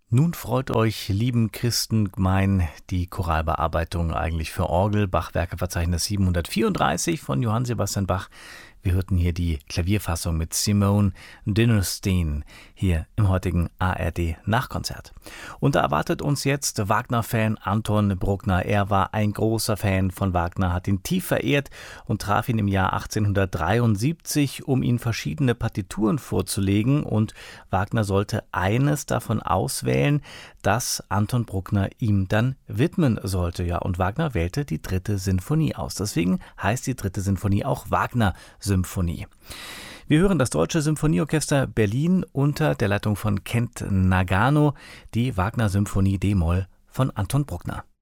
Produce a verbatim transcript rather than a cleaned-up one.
Nun freut euch, lieben Christengemein, die Choralbearbeitung eigentlich für Orgel, Bachwerkeverzeichnis siebenhundertvierunddreißig von Johann Sebastian Bach. Wir hörten hier die Klavierfassung mit Simone Dinnerstein hier im heutigen A R D-Nachkonzert. Und da erwartet uns jetzt Wagner-Fan Anton Bruckner. Er war ein großer Fan von Wagner, hat ihn tief verehrt und traf ihn im Jahr achtzehnhundertdreiundsiebzig, um ihm verschiedene Partituren vorzulegen. Und Wagner sollte eines davon auswählen, das Anton Bruckner ihm dann widmen sollte. Ja, und Wagner wählte die dritte Sinfonie aus. Deswegen heißt die dritte Sinfonie auch Wagner-Symphonie. Wir hören das Deutsche Symphonieorchester Berlin unter der Leitung von Kent Nagano, die Wagner-Symphonie d-Moll von Anton Bruckner.